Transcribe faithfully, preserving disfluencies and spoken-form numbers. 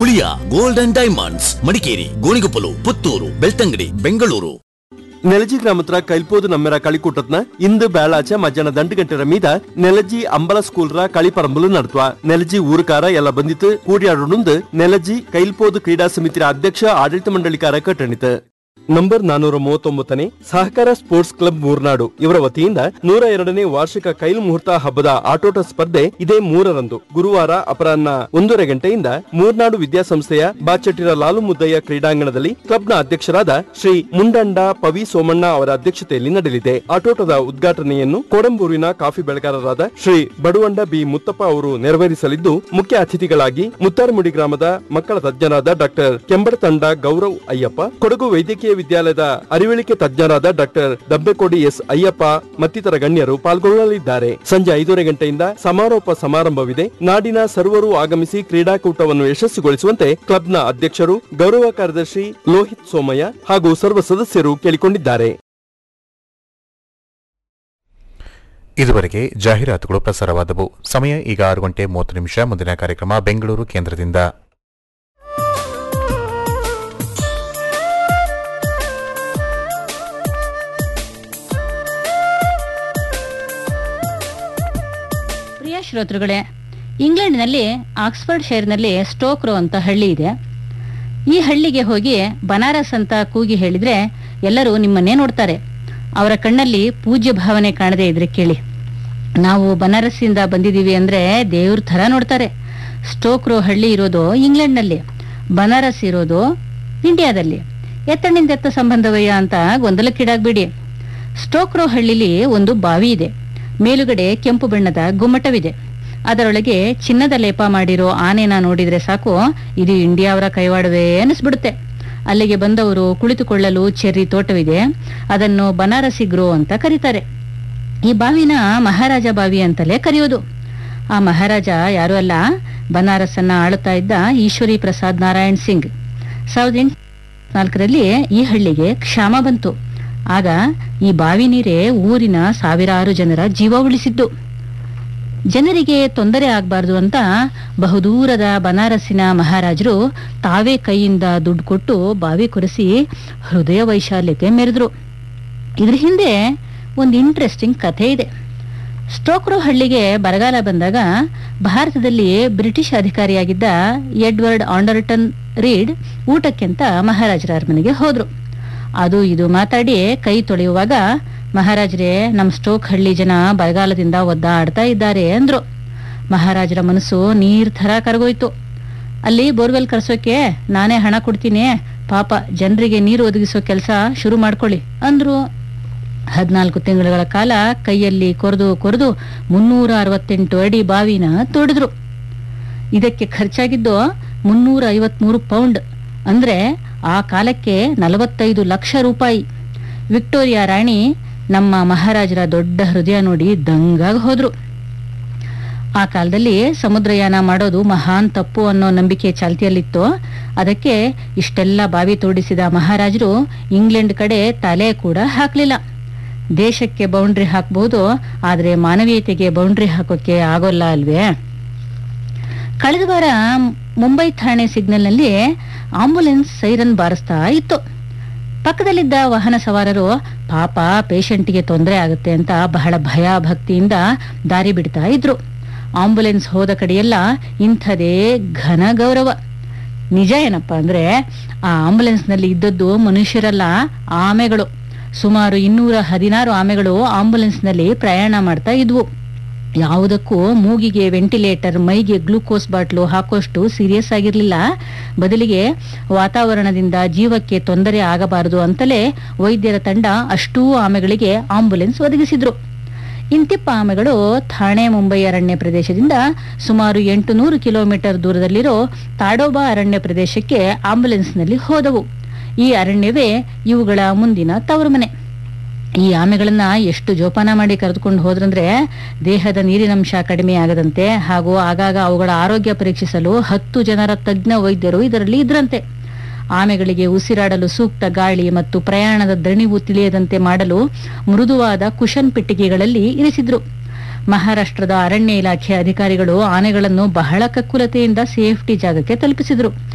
ಉಳಿಯ gold and diamonds, Madikeri, Gonikoppal, Puttur, Belthangady, Bengaluru. ನೆಲಜಿ ಗ್ರಾಮತ್ರ ಕೈಲ್ಪೋದು ನಮ್ಮೆರ ಕಳಿಕೂಟತ್ನ ಇಂದು ಬೇಳಾಚೆ ಮಧ್ಯಾಹ್ನ ದಂಡು ಗಂಟೆರ ಮೀದ ನೆಲಜಿ ಅಂಬಲ ಸ್ಕೂಲ್ರ ಕಳಿಪರಂಬಲು ನಡ್ತುವ. ನೆಲಜಿ ಊರುಕಾರ ಎಲ್ಲ ಬಂದಿತ್ತು ಕೂಡಿಯಾಡುಂದು ನೆಲಜಿ ಕೈಲ್ಪೋದು ಕ್ರೀಡಾ ಸಮಿತಿಯ ಅಧ್ಯಕ್ಷ ಆಡಳಿತ ಮಂಡಳಿಕಾರ ಕಟ್ಟಣಿತು. ನಂಬರ್ ನಾನೂರ ಮೂವತ್ತೊಂಬತ್ತನೇ ಸಹಕಾರ ಸ್ಪೋರ್ಟ್ಸ್ ಕ್ಲಬ್ ಮೂರ್ನಾಡು ಇವರ ವತಿಯಿಂದ ನೂರ ಎರಡನೇ ವಾರ್ಷಿಕ ಕೈಲ್ ಮುಹೂರ್ತ ಹಬ್ಬದ ಆಟೋಟ ಸ್ಪರ್ಧೆ ಇದೇ ಮೂರರಂದು ಗುರುವಾರ ಅಪರಾಹ್ನ ಒಂದೂವರೆ ಗಂಟೆಯಿಂದ ಮೂರ್ನಾಡು ವಿದ್ಯಾಸಂಸ್ಥೆಯ ಬಾಚಟಿರ ಲಾಲು ಮುದ್ದಯ್ಯ ಕ್ರೀಡಾಂಗಣದಲ್ಲಿ ಕ್ಲಬ್ನ ಅಧ್ಯಕ್ಷರಾದ ಶ್ರೀ ಮುಂಡಂಡ ಪವಿ ಸೋಮಣ್ಣ ಅವರ ಅಧ್ಯಕ್ಷತೆಯಲ್ಲಿ ನಡೆಯಲಿದೆ. ಆಟೋಟದ ಉದ್ಘಾಟನೆಯನ್ನು ಕೋಡಂಬೂರಿನ ಕಾಫಿ ಬೆಳೆಗಾರರಾದ ಶ್ರೀ ಬಡುವಂಡ ಬಿ ಮುತ್ತಪ್ಪ ಅವರು ನೆರವೇರಿಸಲಿದ್ದು, ಮುಖ್ಯ ಅತಿಥಿಗಳಾಗಿ ಮುತ್ತಾರಮುಡಿ ಗ್ರಾಮದ ಮಕ್ಕಳ ತಜ್ಞರಾದ ಡಾಕ್ಟರ್ ಕೆಂಬಡತಂಡ ಗೌರವ್ ಅಯ್ಯಪ್ಪ, ಕೊಡಗು ವೈದ್ಯಕೀಯ ವಿದ್ಯಾಲಯದ ಅರಿವಳಿಕೆ ತಜ್ಞರಾದ ಡಾಕ್ಟರ್ ದಬ್ಬೆಕೋಡಿ ಎಸ್ ಅಯ್ಯಪ್ಪ ಮತ್ತಿತರ ಗಣ್ಯರು ಪಾಲ್ಗೊಳ್ಳಲಿದ್ದಾರೆ. ಸಂಜೆ ಐದೂವರೆ ಗಂಟೆಯಿಂದ ಸಮಾರೋಪ ಸಮಾರಂಭವಿದೆ. ನಾಡಿನ ಸರ್ವರು ಆಗಮಿಸಿ ಕ್ರೀಡಾಕೂಟವನ್ನು ಯಶಸ್ವಿಗೊಳಿಸುವಂತೆ ಕ್ಲಬ್ನ ಅಧ್ಯಕ್ಷರು, ಗೌರವ ಕಾರ್ಯದರ್ಶಿ ಲೋಹಿತ್ ಸೋಮಯ್ಯ ಹಾಗೂ ಸರ್ವ ಸದಸ್ಯರು ಕೇಳಿಕೊಂಡಿದ್ದಾರೆ. ಇದುವರೆಗೆ ಜಾಹೀರಾತುಗಳು ಪ್ರಸಾರವಾದವು. ಸಮಯ ಈಗ ಆರು ಗಂಟೆ ಮೂವತ್ತು ನಿಮಿಷ. ಮುಂದಿನ ಕಾರ್ಯಕ್ರಮ ಬೆಂಗಳೂರು ಕೇಂದ್ರದಿಂದ. ಶ್ರೋತೃಗಳೇ, ಇಂಗ್ಲೆಂಡ್ನಲ್ಲಿ ಆಕ್ಸ್ಫರ್ಡ್ ಶೈರ್ನಲ್ಲಿ ಸ್ಟೋಕ್ರೋ ಅಂತ ಹಳ್ಳಿ ಇದೆ. ಈ ಹಳ್ಳಿಗೆ ಹೋಗಿ ಬನಾರಸ್ ಅಂತ ಕೂಗಿ ಹೇಳಿದ್ರೆ ಎಲ್ಲರೂ ನಿಮ್ಮನ್ನೇ ನೋಡ್ತಾರೆ. ಅವರ ಕಣ್ಣಲ್ಲಿ ಪೂಜ್ಯ ಭಾವನೆ ಕಾಣದೇ ಇದ್ರೆ ಕೇಳಿ. ನಾವು ಬನಾರಸ್ಸಿಂದ ಬಂದಿದ್ದೀವಿ ಅಂದ್ರೆ ದೇವ್ರ ಥರ ನೋಡ್ತಾರೆ. ಸ್ಟೋಕ್ರೋ ಹಳ್ಳಿ ಇರೋದು ಇಂಗ್ಲೆಂಡ್ನಲ್ಲಿ, ಬನಾರಸ್ ಇರೋದು ಇಂಡಿಯಾದಲ್ಲಿ. ಎತ್ತಣಿಂದ ಎತ್ತ ಸಂಬಂಧವಯ್ಯ ಅಂತ ಗೊಂದಲಕ್ಕೀಡಾಗ್ಬಿಡಿ. ಸ್ಟೋಕ್ರೋ ಹಳ್ಳಿಲಿ ಒಂದು ಬಾವಿ ಇದೆ. ಮೇಲುಗಡೆ ಕೆಂಪು ಬಣ್ಣದ ಗುಮ್ಮಟವಿದೆ. ಅದರೊಳಗೆ ಚಿನ್ನದ ಲೇಪ ಮಾಡಿರೋ ಆನೆನ ನೋಡಿದ್ರೆ ಸಾಕು, ಇದು ಇಂಡಿಯಾವರ ಕೈವಾಡವೇ ಅನಿಸ್ಬಿಡುತ್ತೆ. ಅಲ್ಲಿಗೆ ಬಂದವರು ಕುಳಿತುಕೊಳ್ಳಲು ಚೆರ್ರಿ ತೋಟವಿದೆ. ಅದನ್ನು ಬನಾರಸಿ ಗ್ರೋ ಅಂತ ಕರೀತಾರೆ. ಈ ಬಾವಿನ ಮಹಾರಾಜ ಬಾವಿ ಅಂತಲೇ ಕರೆಯೋದು. ಆ ಮಹಾರಾಜ ಯಾರು ಅಲ್ಲ, ಬನಾರಸ್ಸನ್ನ ಆಳುತ್ತಾ ಇದ್ದ ಈಶ್ವರಿ ಪ್ರಸಾದ್ ನಾರಾಯಣ್ ಸಿಂಗ್. ಸಾವಿರದ ಎಂಟು ನಾಲ್ಕರಲ್ಲಿ ಈ ಹಳ್ಳಿಗೆ ಕ್ಷಾಮ ಬಂತು. ಆಗ ಈ ಬಾವಿ ನೀರೇ ಊರಿನ ಸಾವಿರಾರು ಜನರ ಜೀವ ಉಳಿಸಿದ್ದು. ಜನರಿಗೆ ತೊಂದರೆ ಆಗಬಾರ್ದು ಅಂತ ಬಹುದೂರದ ಬನಾರಸ್ಸಿನ ಮಹಾರಾಜರು ತಾವೇ ಕೈಯಿಂದ ದುಡ್ಡು ಕೊಟ್ಟು ಬಾವಿ ಕೊರೆಸಿ ಹೃದಯ ವೈಶಾಲ್ಯತೆ ಮೆರೆದ್ರು. ಇದ್ರ ಹಿಂದೆ ಒಂದು ಇಂಟ್ರೆಸ್ಟಿಂಗ್ ಕಥೆ ಇದೆ. ಸ್ಟೋಕ್ರೋ ಹಳ್ಳಿಗೆ ಬರಗಾಲ ಬಂದಾಗ ಭಾರತದಲ್ಲಿ ಬ್ರಿಟಿಷ್ ಅಧಿಕಾರಿಯಾಗಿದ್ದ ಎಡ್ವರ್ಡ್ ಆಂಡರ್ಟನ್ ರೀಡ್ ಊಟಕ್ಕೆಂತ ಮಹಾರಾಜರ ಅರಮನೆಗೆ ಹೋದ್ರು. ಅದು ಇದು ಮಾತಾಡಿ ಕೈ ತೊಳೆಯುವಾಗ, ಮಹಾರಾಜರೇ, ನಮ್ಮ ಸ್ಟೋಕ್ ಹಳ್ಳಿ ಜನ ಬರಗಾಲದಿಂದ ಒದ್ದಾಡ್ತಾ ಇದ್ದಾರೆ ಅಂದ್ರು. ಮಹಾರಾಜರ ಮನಸ್ಸು ನೀರ್ ಥರ ಕರಗೋಯ್ತು. ಅಲ್ಲಿ ಬೋರ್ವೆಲ್ ಕರ್ಸೋಕೆ ನಾನೇ ಹಣ ಕೊಡ್ತೀನಿ, ಪಾಪ ಜನರಿಗೆ ನೀರು ಒದಗಿಸೋ ಕೆಲಸ ಶುರು ಮಾಡ್ಕೊಳ್ಳಿ ಅಂದ್ರು. ಹದಿನಾಲ್ಕು ತಿಂಗಳ ಕಾಲ ಕೈಯಲ್ಲಿ ಕೊರೆದು ಕೊರೆದು ಮುನ್ನೂರ ಅರವತ್ತೆಂಟು ಅಡಿ ಬಾವಿನ ತೋಡಿದ್ರು. ಇದಕ್ಕೆ ಖರ್ಚಾಗಿದ್ದು ಮುನ್ನೂರ ಐವತ್ಮೂರು ಪೌಂಡ್, ಅಂದ್ರೆ ಆ ಕಾಲಕ್ಕೆ ನಲವತ್ತೈದು ಲಕ್ಷ ರೂಪಾಯಿ. ವಿಕ್ಟೋರಿಯಾ ರಾಣಿ ನಮ್ಮ ಮಹಾರಾಜರ ದೊಡ್ಡ ಹೃದಯ ನೋಡಿ ದಂಗಾಗಿ ಹೋದ್ರು. ಆ ಕಾಲದಲ್ಲಿ ಸಮುದ್ರಯಾನ ಮಾಡೋದು ಮಹಾನ್ ತಪ್ಪು ಅನ್ನೋ ನಂಬಿಕೆ ಚಾಲ್ತಿಯಲ್ಲಿತ್ತು. ಅದಕ್ಕೆ ಇಷ್ಟೆಲ್ಲ ಬಾವಿ ತೋಡಿಸಿದ ಮಹಾರಾಜರು ಇಂಗ್ಲೆಂಡ್ ಕಡೆ ತಲೆ ಕೂಡ ಹಾಕ್ಲಿಲ್ಲ. ದೇಶಕ್ಕೆ ಬೌಂಡ್ರಿ ಹಾಕಬಹುದು, ಆದ್ರೆ ಮಾನವೀಯತೆಗೆ ಬೌಂಡ್ರಿ ಹಾಕೋಕೆ ಆಗೋಲ್ಲ ಅಲ್ವೇ. ಕಳೆದ ವಾರ ಮುಂಬೈ ಠಾಣೆ ಸಿಗ್ನಲ್ನಲ್ಲಿ ಆಂಬುಲೆನ್ಸ್ ಸೈರನ್ ಬಾರಿಸ್ತಾ ಇತ್ತು. ಪಕ್ಕದಲ್ಲಿದ್ದ ವಾಹನ ಸವಾರರು ಪಾಪ ಪೇಷಂಟ್ಗೆ ತೊಂದರೆ ಆಗುತ್ತೆ ಅಂತ ಬಹಳ ಭಯ ಭಕ್ತಿಯಿಂದ ದಾರಿ ಬಿಡ್ತಾ ಇದ್ರು. ಆಂಬುಲೆನ್ಸ್ ಹೋದ ಕಡೆಯೆಲ್ಲ ಇಂಥದೇ ಘನ ಗೌರವ. ನಿಜ ಏನಪ್ಪಾ ಅಂದ್ರೆ ಆ ಆಂಬುಲೆನ್ಸ್ ನಲ್ಲಿ ಇದ್ದದ್ದು ಮನುಷ್ಯರಲ್ಲ, ಆಮೆಗಳು. ಸುಮಾರು ಇನ್ನೂರ ಹದಿನಾರು ಆಮೆಗಳು ಆಂಬುಲೆನ್ಸ್ ನಲ್ಲಿ ಪ್ರಯಾಣ ಮಾಡ್ತಾ ಇದ್ವು. ಯಾವುದಕ್ಕೂ ಮೂಗಿಗೆ ವೆಂಟಿಲೇಟರ್, ಮೈಗೆ ಗ್ಲೂಕೋಸ್ ಬಾಟ್ಲು ಹಾಕೋಷ್ಟು ಸೀರಿಯಸ್ ಆಗಿರ್ಲಿಲ್ಲ. ಬದಲಿಗೆ ವಾತಾವರಣದಿಂದ ಜೀವಕ್ಕೆ ತೊಂದರೆ ಆಗಬಾರದು ಅಂತಲೇ ವೈದ್ಯರ ತಂಡ ಅಷ್ಟೂ ಆಮೆಗಳಿಗೆ ಆಂಬುಲೆನ್ಸ್ ಒದಗಿಸಿದ್ರು. ಇಂತಿಪ್ಪ ಆಮೆಗಳು ಥಾಣೆ ಮುಂಬೈ ಅರಣ್ಯ ಪ್ರದೇಶದಿಂದ ಸುಮಾರು ಎಂಟು ನೂರು ಕಿಲೋಮೀಟರ್ ದೂರದಲ್ಲಿರೋ ತಾಡೋಬಾ ಅರಣ್ಯ ಪ್ರದೇಶಕ್ಕೆ ಆಂಬುಲೆನ್ಸ್ನಲ್ಲಿ ಹೋದವು. ಈ ಅರಣ್ಯವೇ ಇವುಗಳ ಮುಂದಿನ ತವರು ಮನೆ. ಈ ಆಮೆಗಳನ್ನ ಎಷ್ಟು ಜೋಪಾನ ಮಾಡಿ ಕರೆದುಕೊಂಡು ಹೋದ್ರಂದ್ರೆ ದೇಹದ ನೀರಿನಂಶ ಕಡಿಮೆ ಆಗದಂತೆ ಹಾಗೂ ಆಗಾಗ ಅವುಗಳ ಆರೋಗ್ಯ ಪರೀಕ್ಷಿಸಲು ಹತ್ತು ಜನರ ತಜ್ಞ ವೈದ್ಯರು ಇದರಲ್ಲಿ ಇದ್ರಂತೆ. ಆಮೆಗಳಿಗೆ ಉಸಿರಾಡಲು ಸೂಕ್ತ ಗಾಳಿ ಮತ್ತು ಪ್ರಯಾಣದ ದಣಿವು ತಿಳಿಯದಂತೆ ಮಾಡಲು ಮೃದುವಾದ ಕುಶನ್ ಪೆಟ್ಟಿಗೆಗಳಲ್ಲಿ ಇರಿಸಿದ್ರು. ಮಹಾರಾಷ್ಟ್ರದ ಅರಣ್ಯ ಇಲಾಖೆ ಅಧಿಕಾರಿಗಳು ಆನೆಗಳನ್ನು ಬಹಳ ಕಕ್ಕುಲತೆಯಿಂದ ಸೇಫ್ಟಿ ಜಾಗಕ್ಕೆ ತಲುಪಿಸಿದ್ರು.